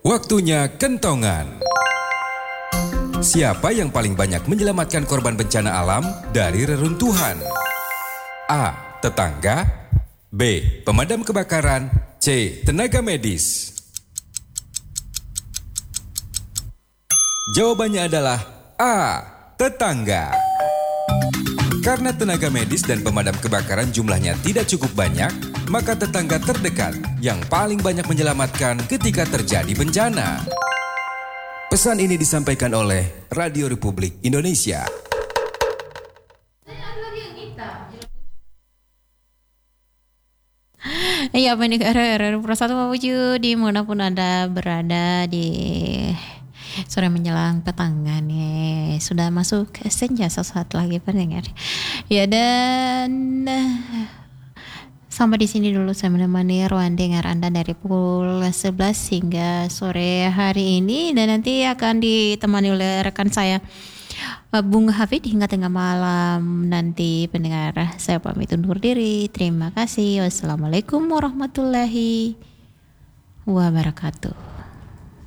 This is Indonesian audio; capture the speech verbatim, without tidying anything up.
Waktunya kentongan. Siapa yang paling banyak menyelamatkan korban bencana alam dari reruntuhan? A. Tetangga. B. Pemadam kebakaran. C. Tenaga medis. Jawabannya adalah A. Tetangga. Karena tenaga medis dan pemadam kebakaran jumlahnya tidak cukup banyak, maka tetangga terdekat yang paling banyak menyelamatkan ketika terjadi bencana. Pesan ini disampaikan oleh Radio Republik Indonesia. Iya, pendengar R R Persatu Mamuju dimanapun Anda berada di sore menjelang petang nih, sudah masuk senja sesaat lagi pendengar. Ya, dan sampai di sini dulu saya menemani ruang dengar Anda dari pukul sebelas hingga sore hari ini, dan nanti akan ditemani oleh rekan saya Bung Hafid hingga tengah malam nanti pendengar. Saya pamit undur diri. Terima kasih. Wassalamualaikum warahmatullahi wabarakatuh.